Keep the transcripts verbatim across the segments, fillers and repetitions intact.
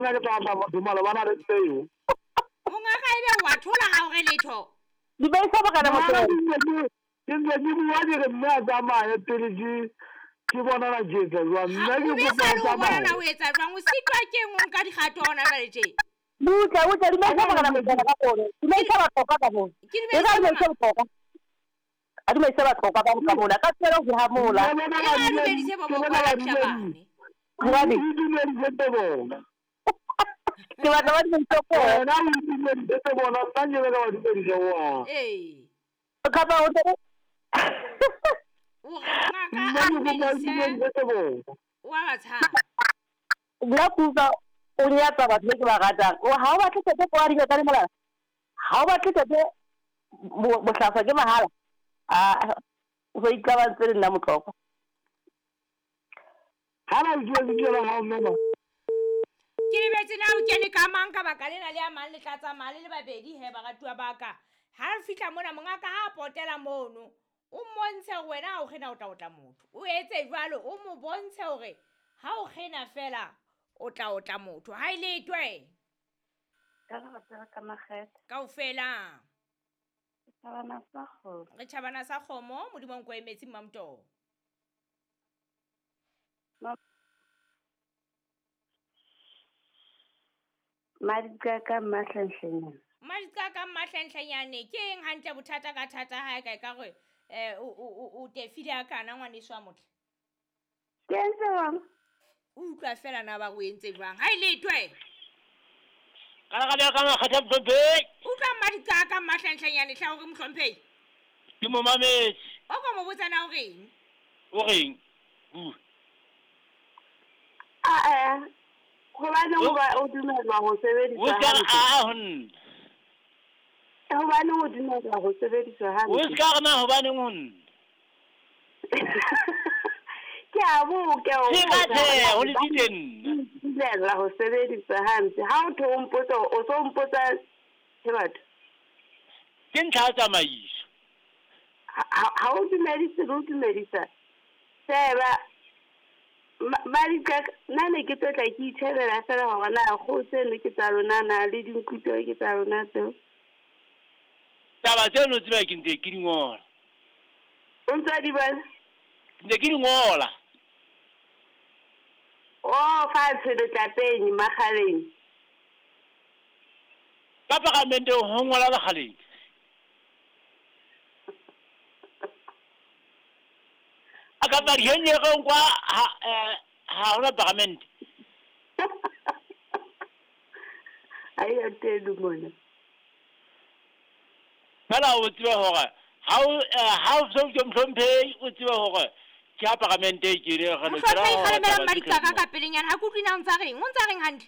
ke tla ba dumala bana le tseo monga ka ebe wa thola ha o re letho di ba isa ba kana mo ke ntse ke bua di re mme a tsamaya pele ke ke bona na jetsa jwa nna ke mme sa le o bona na o etsa jwang o sitwa ke eng o nka dikgato ona jwale tje buka o tla di ba isa ba kana mo ka bone di ba isa ba toka ka bone ke di e ka di isa ba toka a di ba isa ba toka ba ka mona ka tsela go ha mola e ga di be di se bo bo kwa tshabane ga di di le di tse bona ke ba tla ba di isa ko na di le di tse bona nna ke le ka di tse wa eh ka ba o tla o re monga ka a medise wa ba tshaba la kuka o nyatsa batho ba ke ba ratang o ha o batle tse kwa di ka le mola ha o batle tse bohlasa ke mahala a o ikaba tse nna motloko ha ba di di la ha mena ke le betse na o kene ka mang ka baka lena le a mang le tlatsa male le babedi he ba gatua baka ha re fitla mona monga ka ha potela mono o montshe wena o khena o tla o tla motho o etse jwalo o mo bontshe hore ha o khena fela o tla o tla motho ha ile twe ka ba tsaka ka mageta kaofela tsabana sa go re tshabana sa khomo modimong go emetsi mamto madika ka mahlanhlenya madika ka mahlanhlanyane ke eng hantle bothata ka thata ha e ka gore eh o o o tefile akana ngwaniswa motho ke ntse wang o utlwa fela na ba go entse jwang ha ile twe kana ka ka makgatha mhlompe utlwa madika ka mahlanhlanyane tla gore mhlomphei ke mo mametsi o go mo botsa na o reng o reng bu a a go ba ne go ba o dumela go sebedisa o ka a hon go ba ne go dumela go sebedisa ha o ska gna ho ba ne ngon ke a bo ke o ke bathe ho le diteng dumela go sebedisa hantle ha o thompotsa o sompotsa ke batho ke ntla tsamaiso ha o dumedisa o dumedisa seba Marika nane ke tla ke itshebela fela hore na go tsene ke tsa rona na le dinkutlo ke tsa rona tseo taba tseno tseba ke ntse ke di ngola o ntse di bana ntse ke di ngola o fa tselo tlapeng magaleng ka pagamente ho ngola la galeng aka ba di hanye go kwa ha eh ha ona pagamente ai a tedi mona bala o tseba hore ha o ha o so ke mhlompe o tseba hore ke a pagamente ke re ga le tsara o ga le mela madika ka ka pelenyana ha ku tlina o ntsa reng o ntsa reng hantle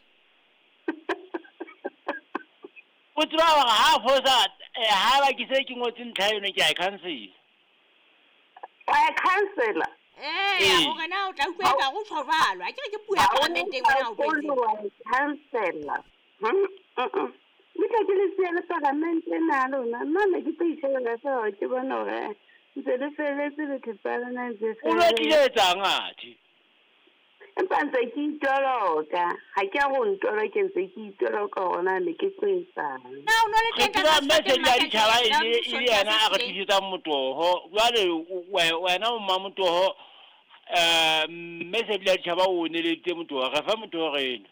o tseba hore ha fosa ha ba ke se ke ngotse ntlha yone ke a cancel I cancel. Eh, go gena o tla utlwa ka go tshwaralwa. Ke re ke puya parlamenteng ona o tletse. Cancel. Hm. Uh. Nika ke le se le parlamenteng na lona. Nna ne ke tshela sa ke bona gore ntse le feletse le tsala na ntse o le diletsa ngathi empa ntse ke itoloka ga ke a go ntolo ke ntse ke itoloka gona le ke tswetsa na o no le tenta ka metse ya di tshaba ile ile yana a re tshitsa motoho jwale wena o mma motoho eh metse ya di tshaba o ne le tse motoho ga fa motoho rena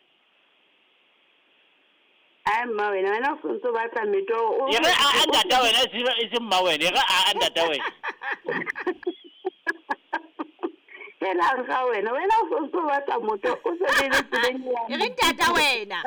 ai mma wena wena o ntse ba tla meto o ye a ndata wena e se mma wena ga a ndata wena Ela ga wena wena o so batla moto o se le tseleng ya e re ntata wena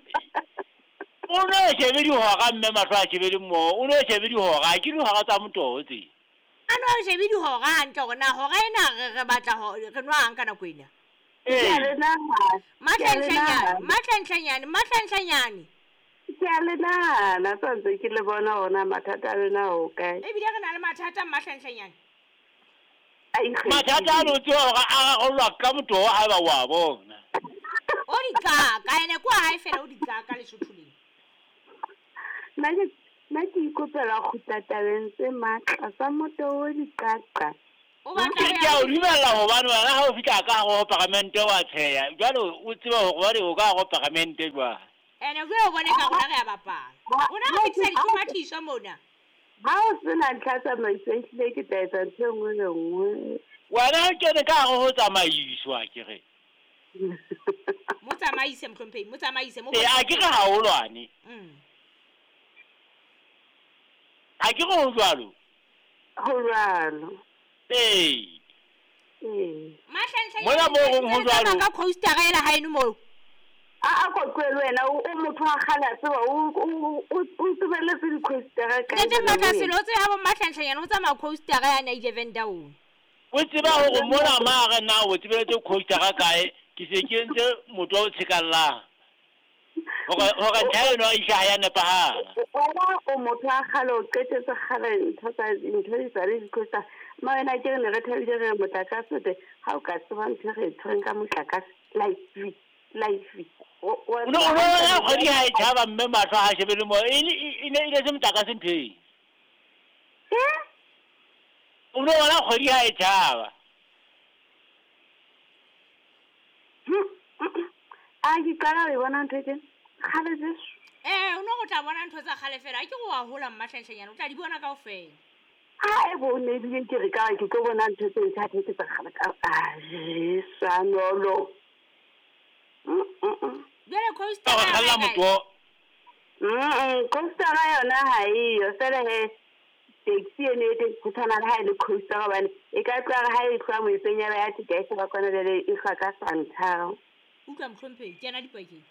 o no se be di hoga mme matlo a tshebe mo o no se be di hoga ke di hoga tsa moto tse ano se be di hoga ntle gona hoga ena re batla ho re nwa ang kana kwena ya le na matlantlanyane matlantlanyane matlantlanyane ya le na na tsantse ke le bona ona mathata le na o kae e bile re na le mathata matlantlanyane mathata lo tso ga a go lwa ka moto ha ba wa bona o di ka ka ene kwa ha fela o di ka ka le sothuleng na ke na ke ikopela go tatabeng tse matla sa moto o di ka ka o batla ke a o dumella gobane wena ga o fitlha ka go pagamente wa tsheya jale o tseba gore wale o ka go pagamente jwa ene jwe o bone ka gona ge ya bapala o na go fitisa ditomathiso mona ga o sena ntlha tsamaiso ehlile ke taetsa ntho e nngwe le nngwe wena ke ne ka go tsamaiswa ke ge mo tsamaise mhlomphei mo tsamaise mo e a ke ga o lwane mm a ke go jwalo go jwalo ee ee mahlanhla mona mo go go jwalo ka coaster ga ela ha eno mo a a go kwele wena o motho wa khala tseba o o o tubeletse di coaster ka nne tse maka selo tse ha bo mahlanhla yana o tsama coaster ga ya Niger down o tseba go mona maga na o tsebeletse coaster ga kae ke se ke ntse motho o tshikalla go ga nthae no isha ya nepagala wena o motho wa khala o qetetse khala ntho tsa ntho di sa di coaster ma wena ke ne re thabile re motlakase te ha o ka tseba ntho re tshweng ka motlakase live live o no o ya khodi ha e thaba mme matlo ha shebele mo e ne ile se motlakase mpheng eh o no wala khodi ha e thaba a ke kala e bona ntho ke khale tse eh o no go tla bona ntho tsa khale fela ke go a hola mahlanhlanyana o tla di bona ka ofela a e bone di ke re ka ke go bona ntho tse tsa tse tsa khale ka a sa nolo jale coaster ga khalla motho mm coaster yona ha iyo fela he taxi ene te kutana ha ile coaster ga bana e ka tla ha e tla mo ipenya ba ya tike se ba kona le e ga ka santa utlwa mhlomphei ke yana dipakeng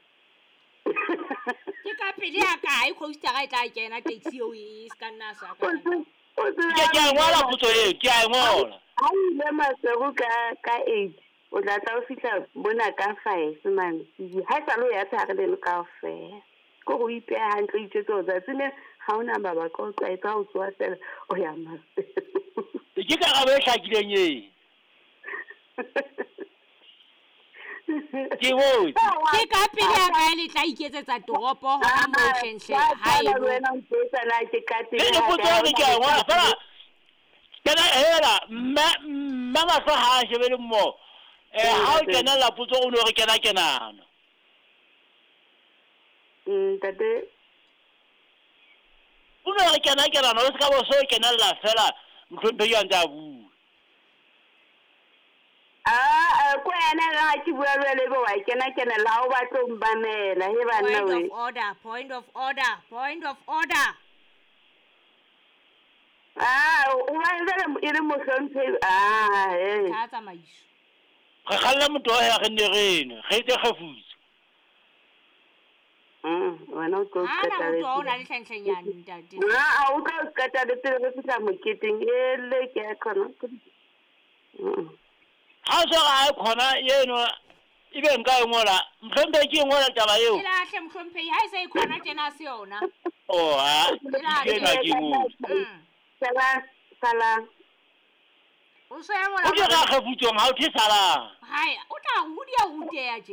ke ka pele ya ka e coaster ga e tla kena taxi o e ska nna sa ka ke ke ngola putso e ke a ngola ha ile masego ka ka eight o tla tla o fitla bona ka five man ha sa lo ya tsaka le ka fe go go ipea hantle itsetso tsa tsene ga ona ba ba go tla etsa o tswa sela o ya mase ke ka ga be hlakileng e ke wo ke ka pele ya ka le tla iketsetsa toropo ha mo hlenhle ha e bo wena o tsetsa la ke ka teng ke putso e ke ngola fela kana hela mama fa ha shebele mo eh ha o kena la putso o no re kena kenana mm tate o no re kena kenana o se ka bo so kena la fela mhlompe ya nda bu ah ko ena ga ke bua le bo wa kena kena la o ba tlo mbamela he ba nna we point of order point of order point of order ah o ba ile ile mo hlomphe ah eh ka tsamaiso ga khalla motho ya ge ne rene ge te khafutse mm wena o tlo ha na ka motho o na le hlenhlenyane ntate ah o tlo ka ta le pele re fitla moketeng ele ke a khona mm ha so ga khona yeno ibe nka ngola mhlombe ke ngola taba eo ila hle mhlomphei ha se khona tjena se yona oh ha ke na ke ngola sala sala o se ya o ke ga khafutse ga o thi sala hai o tla go dia go tea je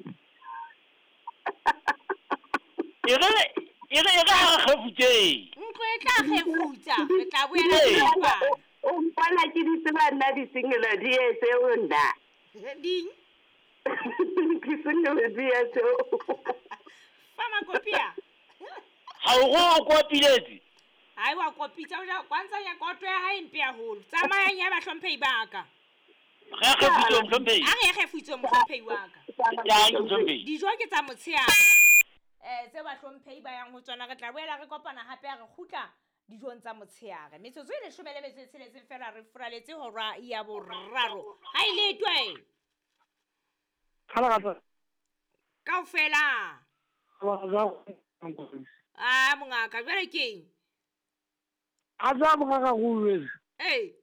ire ire ire ga khafutse ntlo e tla khefutsa re tla boela dipa o mpana ke di tsela nna di singela di etse o nna ding ke singela di etse fama kopia ha o go kopiletse hai wa kopitsa o ja kwanza ya kotwe ha impia holo tsamaya nya ba hlomphei ba ka ga khafutse mhlombe a re khefutse mhlomphei wa ka ya mhlombe dijo ke tsa motshea eh tse ba hlomphei ba yang ho tsona re tla boela re kopana hape re khutla dijong tsa motsheare metsotso ile shome le metse tsheletse fela re furaletse hora ya boraro ha ile twe khala ka kaofela wa za ah mongaka jwale keng a za mo ga go le eh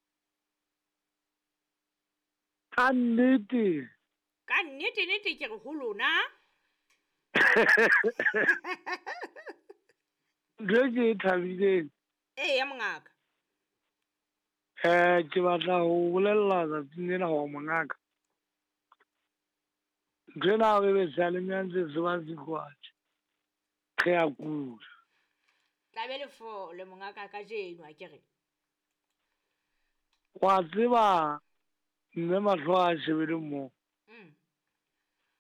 ka nnete ka nnete nnete ke re ho lona ke thabile eh ya mongaka eh ke batla go bolella tsa tsena go mongaka Gena we be salemianze zwazi kwathi ke a kula tla be le fo le mongaka ka jeno a kere wa tseba mme mahlo a shebele mo